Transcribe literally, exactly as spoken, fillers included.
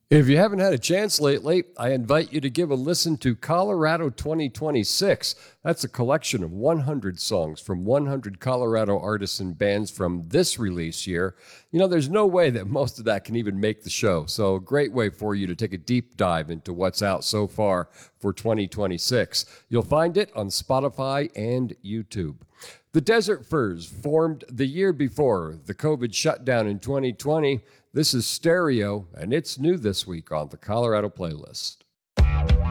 If you haven't had a chance lately, I invite you to give a listen to Colorado twenty twenty-six. That's a collection of one hundred songs from one hundred Colorado artists and bands from this release year. You know, there's no way that most of that can even make the show, so a great way for you to take a deep dive into what's out so far for twenty twenty-six. You'll find it on Spotify and YouTube. The Desert Furs formed the year before the COVID shutdown in twenty twenty. This is Stereo, and it's new this week on the Colorado Playlist.